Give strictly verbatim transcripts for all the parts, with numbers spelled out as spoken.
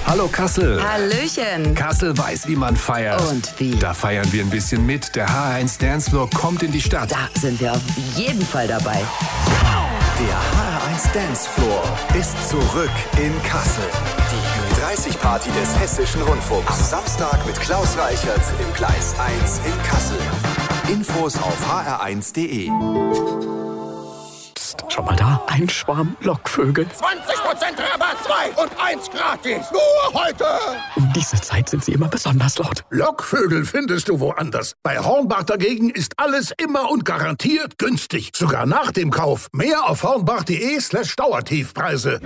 Hallo Kassel. Hallöchen. Kassel weiß, wie man feiert. Und wie? Da feiern wir ein bisschen mit. Der H R eins Dancefloor kommt in die Stadt. Da sind wir auf jeden Fall dabei. Der H R eins Dancefloor ist zurück in Kassel. Die Ü dreißig Party des Hessischen Rundfunks. Am Samstag mit Klaus Reichert im Gleis eins in Kassel. Infos auf h r eins punkt d e. Psst, schau mal da, ein Schwarm Lockvögel. zwanzig Prozent Rabatt, zwei und eins gratis. Nur heute. Um diese Zeit sind sie immer besonders laut. Lockvögel findest du woanders. Bei Hornbach dagegen ist alles immer und garantiert günstig. Sogar nach dem Kauf. Mehr auf hornbach.de slash Dauertiefpreise.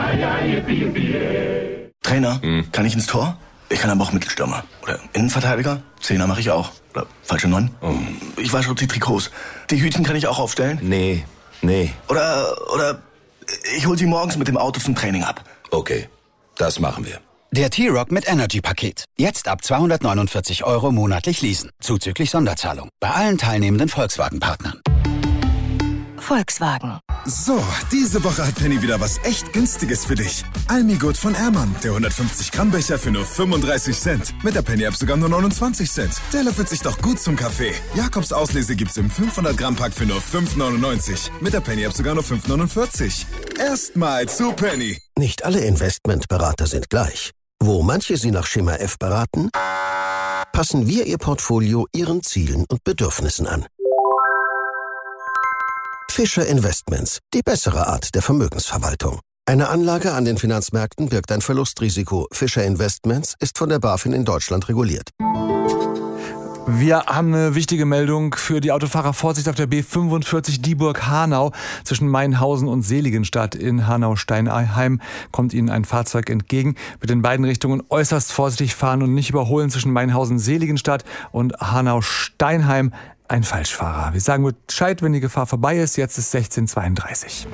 Trainer, hm. kann ich ins Tor? Ich kann aber auch Mittelstürmer. Oder Innenverteidiger? Zehner mache ich auch. Oder falsche Neun? Oh. Ich wasche auch die Trikots. Die Hütchen kann ich auch aufstellen? Nee, nee. Oder, oder ich hol sie morgens mit dem Auto zum Training ab. Okay, das machen wir. Der T-Rock mit Energy-Paket. Jetzt ab zweihundertneunundvierzig Euro monatlich leasen. Zuzüglich Sonderzahlung. Bei allen teilnehmenden Volkswagen-Partnern. Volkswagen. So, diese Woche hat Penny wieder was echt Günstiges für dich. Almigurt von Ermann, der hundertfünfzig Gramm Becher für nur fünfunddreißig Cent. Mit der Penny-App sogar nur neunundzwanzig Cent. Der löffelt sich doch gut zum Kaffee. Jakobs Auslese gibt's im fünfhundert Gramm Pack für nur fünf neunundneunzig. Mit der Penny-App sogar nur fünf neunundvierzig. Erstmal zu Penny. Nicht alle Investmentberater sind gleich. Wo manche Sie nach Schema F beraten, passen wir Ihr Portfolio Ihren Zielen und Bedürfnissen an. Fischer Investments, die bessere Art der Vermögensverwaltung. Eine Anlage an den Finanzmärkten birgt ein Verlustrisiko. Fischer Investments ist von der BaFin in Deutschland reguliert. Wir haben eine wichtige Meldung für die Autofahrer. Vorsicht auf der B fünfundvierzig Dieburg-Hanau. Zwischen Mainhausen und Seligenstadt in Hanau-Steinheim kommt Ihnen ein Fahrzeug entgegen. Bitte in beiden Richtungen äußerst vorsichtig fahren und nicht überholen. Zwischen Mainhausen-Seligenstadt und Hanau-Steinheim ein Falschfahrer. Wir sagen Bescheid, wenn die Gefahr vorbei ist. Jetzt ist sechzehn Uhr zweiunddreißig.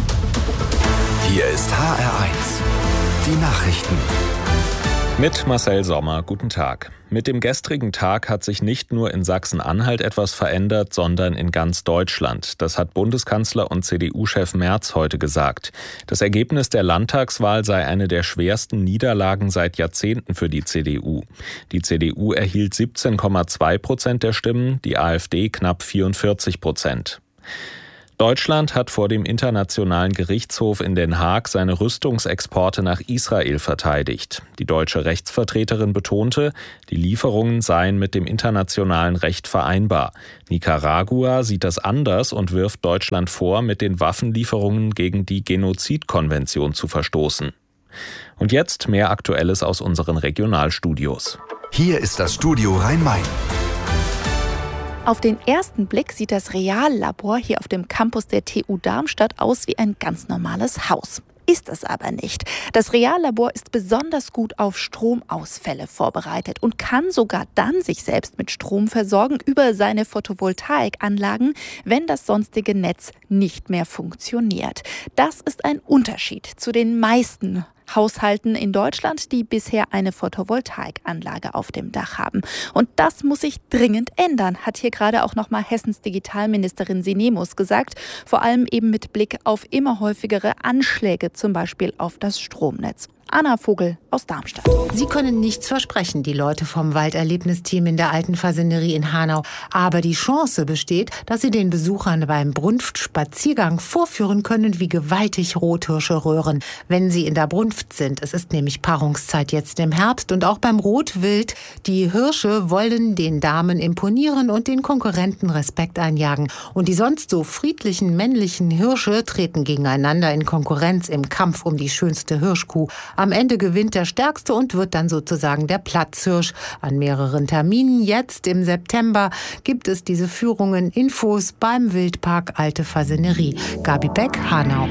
Hier ist H R eins. Die Nachrichten. Mit Marcel Sommer, guten Tag. Mit dem gestrigen Tag hat sich nicht nur in Sachsen-Anhalt etwas verändert, sondern in ganz Deutschland. Das hat Bundeskanzler und C D U-Chef Merz heute gesagt. Das Ergebnis der Landtagswahl sei eine der schwersten Niederlagen seit Jahrzehnten für die C D U. Die C D U erhielt siebzehn Komma zwei Prozent der Stimmen, die AfD knapp vierundvierzig Prozent. Deutschland hat vor dem Internationalen Gerichtshof in Den Haag seine Rüstungsexporte nach Israel verteidigt. Die deutsche Rechtsvertreterin betonte, die Lieferungen seien mit dem internationalen Recht vereinbar. Nicaragua sieht das anders und wirft Deutschland vor, mit den Waffenlieferungen gegen die Genozidkonvention zu verstoßen. Und jetzt mehr Aktuelles aus unseren Regionalstudios. Hier ist das Studio Rhein-Main. Auf den ersten Blick sieht das Reallabor hier auf dem Campus der T U Darmstadt aus wie ein ganz normales Haus. Ist es aber nicht. Das Reallabor ist besonders gut auf Stromausfälle vorbereitet und kann sogar dann sich selbst mit Strom versorgen über seine Photovoltaikanlagen, wenn das sonstige Netz nicht mehr funktioniert. Das ist ein Unterschied zu den meisten Haushalten in Deutschland, die bisher eine Photovoltaikanlage auf dem Dach haben. Und das muss sich dringend ändern, hat hier gerade auch nochmal Hessens Digitalministerin Sinemus gesagt. Vor allem eben mit Blick auf immer häufigere Anschläge, zum Beispiel auf das Stromnetz. Anna Vogel aus Darmstadt. Sie können nichts versprechen, die Leute vom Walderlebnisteam in der alten Fasanerie in Hanau. Aber die Chance besteht, dass sie den Besuchern beim Brunftspaziergang vorführen können, wie gewaltig Rothirsche röhren, wenn sie in der Brunft sind. Es ist nämlich Paarungszeit jetzt im Herbst und auch beim Rotwild. Die Hirsche wollen den Damen imponieren und den Konkurrenten Respekt einjagen. Und die sonst so friedlichen männlichen Hirsche treten gegeneinander in Konkurrenz im Kampf um die schönste Hirschkuh. Am Ende gewinnt der Stärkste und wird dann sozusagen der Platzhirsch. An mehreren Terminen, jetzt im September, gibt es diese Führungen. Infos beim Wildpark Alte Fasanerie. Gabi Beck, Hanau.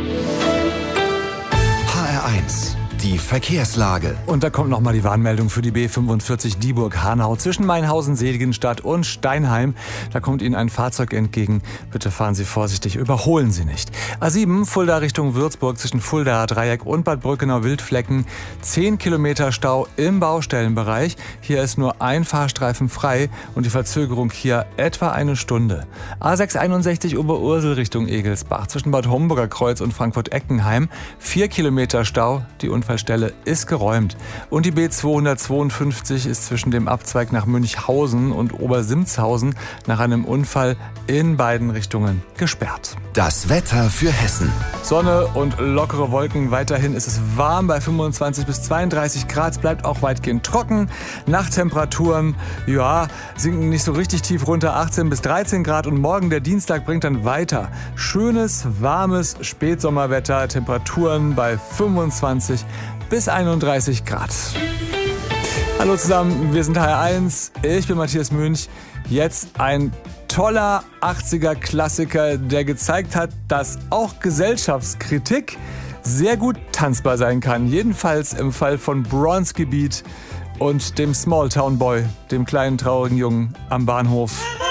H R eins. Die Verkehrslage. Und da kommt nochmal die Warnmeldung für die B fünfundvierzig Dieburg-Hanau zwischen Mainhausen, Seligenstadt und Steinheim. Da kommt Ihnen ein Fahrzeug entgegen. Bitte fahren Sie vorsichtig, überholen Sie nicht. A sieben, Fulda Richtung Würzburg zwischen Fuldaer Dreieck und Bad Brückenau-Wildflecken. zehn Kilometer Stau im Baustellenbereich. Hier ist nur ein Fahrstreifen frei und die Verzögerung hier etwa eine Stunde. A sechs einundsechzig Oberursel Richtung Egelsbach zwischen Bad Homburger Kreuz und Frankfurt-Eckenheim. vier Kilometer Stau. Die Unfall Unfallstelle ist geräumt. Und die B zweihundertzweiundfünfzig ist zwischen dem Abzweig nach Münchhausen und Obersimzhausen nach einem Unfall in beiden Richtungen gesperrt. Das Wetter für Hessen. Sonne und lockere Wolken. Weiterhin ist es warm bei fünfundzwanzig bis zweiunddreißig Grad. Es bleibt auch weitgehend trocken. Nachttemperaturen, ja, sinken nicht so richtig tief runter, achtzehn bis dreizehn Grad. Und morgen, der Dienstag, bringt dann weiter schönes, warmes Spätsommerwetter. Temperaturen bei fünfundzwanzig bis einunddreißig Grad. Hallo zusammen, wir sind H R eins. Ich bin Matthias Münch. Jetzt ein toller achtziger-Klassiker, der gezeigt hat, dass auch Gesellschaftskritik sehr gut tanzbar sein kann. Jedenfalls im Fall von Bronski Beat und dem Smalltown Boy, dem kleinen traurigen Jungen am Bahnhof.